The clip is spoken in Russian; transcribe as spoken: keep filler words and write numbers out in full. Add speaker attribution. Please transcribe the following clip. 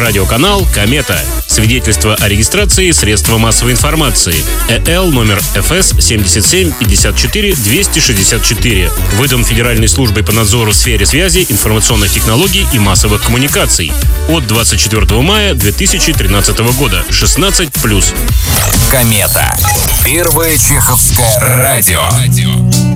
Speaker 1: Радиоканал «Комета». Свидетельство о регистрации средства массовой информации. ЭЛ номер эф эс семьдесят семь пятьдесят четыре двести шестьдесят четыре. Выдан Федеральной службой по надзору в сфере связи, информационных технологий и массовых коммуникаций. От двадцать четвёртого мая две тысячи тринадцатого года. шестнадцать плюс.
Speaker 2: «Комета». Первое чеховское радио.